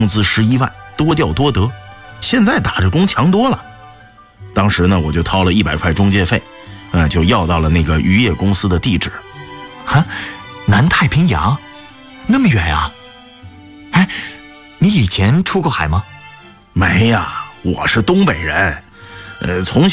工资11万，多调多得，现在打着工强多了。当时呢，我就掏了100块中介费，就要到了那个渔业公司的地址。 哈，南太平洋，那么远啊！哎，你以前出过海吗？ 没呀，我是东北人，从